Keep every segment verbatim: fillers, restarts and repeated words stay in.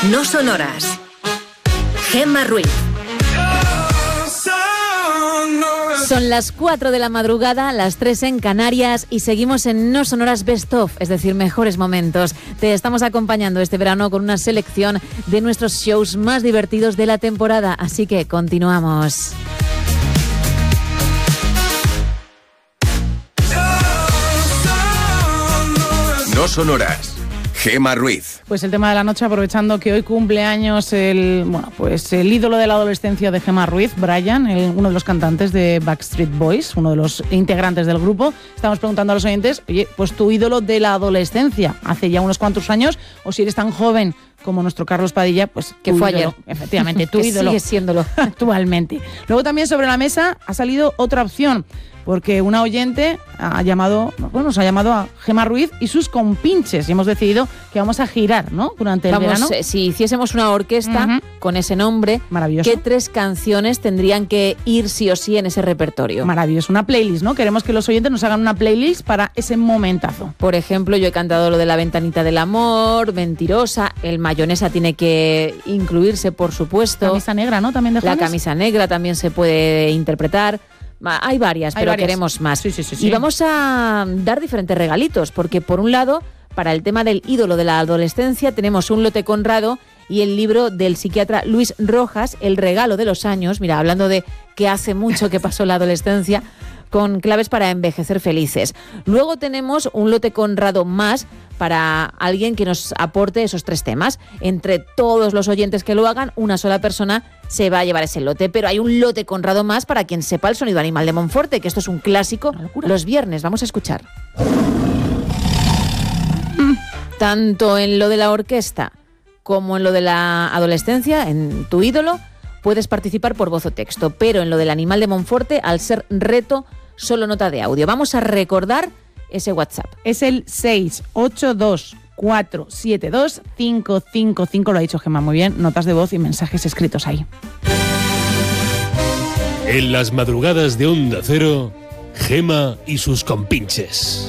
No sonoras. Gemma Ruiz. Son las cuatro de la madrugada, las tres en Canarias y seguimos en No Sonoras Best Of, es decir, mejores momentos. Te estamos acompañando este verano con una selección de nuestros shows más divertidos de la temporada, así que continuamos. No Sonoras. Gemma Ruiz. Pues el tema de la noche, aprovechando que hoy cumple años el, bueno, pues el ídolo de la adolescencia de Gemma Ruiz, Brian, el, uno de los cantantes de Backstreet Boys, uno de los integrantes del grupo. Estamos preguntando a los oyentes, oye, pues tu ídolo de la adolescencia, hace ya unos cuantos años, o si eres tan joven como nuestro Carlos Padilla, pues que fue ídolo, ayer. Efectivamente, tu que ídolo. Sigue siéndolo. Actualmente. Luego también sobre la mesa ha salido otra opción, porque una oyente ha llamado, bueno, nos ha llamado a Gemma Ruiz y sus compinches, y hemos decidido que vamos a girar, ¿no? Durante el Vamos, verano. eh, si hiciésemos una orquesta Uh-huh. con ese nombre, Maravilloso. ¿qué tres canciones tendrían que ir sí o sí en ese repertorio? Maravilloso, una playlist, ¿no? Queremos que los oyentes nos hagan una playlist para ese momentazo. Por ejemplo, yo he cantado lo de La ventanita del amor, Mentirosa, el mayonesa tiene que incluirse, por supuesto. Camisa negra, ¿no? También de La Juanes. camisa negra también se puede interpretar. Hay varias, Hay pero varias. queremos más. Sí, sí, sí, sí. Y vamos a dar diferentes regalitos, porque por un lado, para el tema del ídolo de la adolescencia, tenemos un lote Conrado y el libro del psiquiatra Luis Rojas, El regalo de los años. Mira, hablando de que hace mucho que pasó la adolescencia, con claves para envejecer felices. Luego tenemos un lote Conrado más para alguien que nos aporte esos tres temas. Entre todos los oyentes que lo hagan, una sola persona se va a llevar ese lote. Pero hay un lote Conrado más para quien sepa el sonido animal de Monforte, que esto es un clásico los viernes. Vamos a escuchar. Mm. Tanto en lo de la orquesta como en lo de la adolescencia, en tu ídolo, puedes participar por voz o texto. Pero en lo del animal de Monforte, al ser reto, solo nota de audio. Vamos a recordar ese WhatsApp. Es el seis ocho dos cuatro siete dos cinco cinco cinco, lo ha dicho Gemma muy bien, notas de voz y mensajes escritos ahí. En las madrugadas de Onda Cero, Gemma y sus compinches.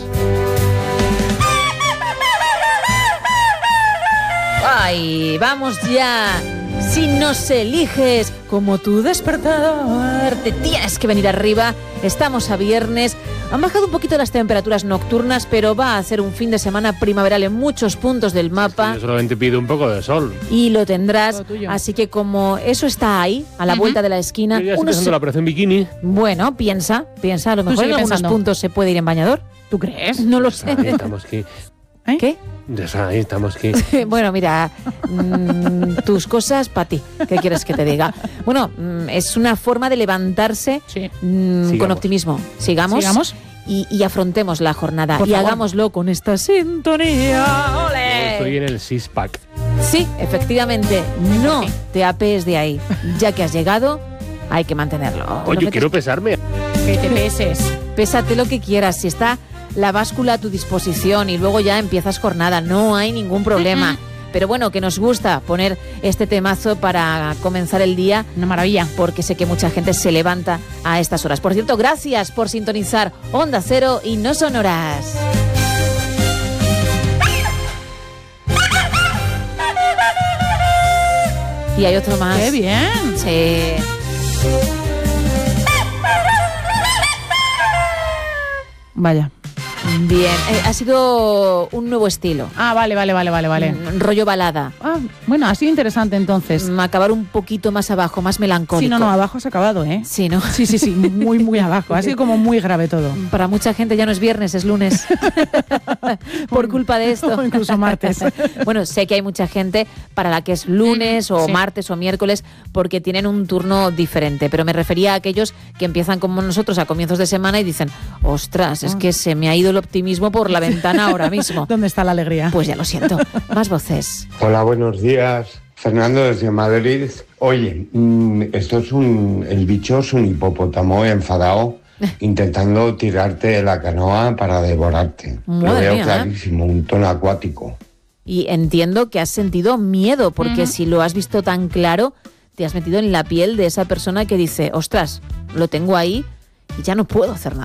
¡Ay, vamos ya! Si nos eliges como tu despertador, te tienes que venir arriba. Estamos a viernes. Han bajado un poquito las temperaturas nocturnas, pero va a ser un fin de semana primaveral en muchos puntos del mapa. Yo solamente pido un poco de sol. Y lo tendrás. Todo tuyo. Así que como eso está ahí, a la Uh-huh. vuelta de la esquina... Yo ya estoy unos pensando se- la operación bikini. Bueno, piensa, piensa. A lo Tú mejor en sigue algunos pensando. puntos se puede ir en bañador. ¿Tú crees? No lo sé. Ahí estamos aquí. ¿Eh? ¿Qué? Ahí estamos aquí. Bueno, mira, mmm, tus cosas para ti. ¿Qué quieres que te diga? Bueno, mmm, es una forma de levantarse Sí. mmm, con Sigamos. optimismo. Sigamos. Sigamos. Y, y afrontemos la jornada. Por y favor. hagámoslo con esta sintonía. Estoy ¡Ole! en el six-pack. Sí, efectivamente. No Sí. te apees de ahí. Ya que has llegado, hay que mantenerlo. Lo Oye, metes- quiero pesarme. Que te peses. Pésate lo que quieras. Si está la báscula a tu disposición y luego ya empiezas jornada, no hay ningún problema. Pero bueno, que nos gusta poner este temazo para comenzar el día, Una maravilla. porque sé que mucha gente se levanta a estas horas. Por cierto, gracias por sintonizar Onda Cero y No Sonoras. Y hay otro más. ¡Qué bien! Sí. Vaya. Bien, eh, ha sido un nuevo estilo. Ah, vale, vale, vale, vale, vale. Mm, rollo balada. Ah, bueno, ha sido interesante entonces. Mm, acabar un poquito más abajo, más melancólico. Sí, no, no, abajo has acabado, ¿eh? Sí, ¿no? Sí, sí, sí, muy, muy abajo. Ha sido como muy grave todo. Para mucha gente ya no es viernes, es lunes. Por culpa de esto. O incluso martes. Bueno, sé que hay mucha gente para la que es lunes o Sí. martes o miércoles porque tienen un turno diferente. Pero me refería a aquellos que empiezan como nosotros a comienzos de semana y dicen, ostras, es que se me ha ido el optimismo por la ventana ahora mismo. ¿Dónde está la alegría? Pues ya lo siento. Más voces. Hola, buenos días. Fernando desde Madrid. Oye, mm, esto es un... El bicho es un hipopótamo enfadado intentando tirarte de la canoa para devorarte. Lo Madre veo mía, ¿eh? clarísimo, un tono acuático. Y entiendo que has sentido miedo, porque Ujú. si lo has visto tan claro, te has metido en la piel de esa persona que dice, ostras, lo tengo ahí y ya no puedo hacer nada.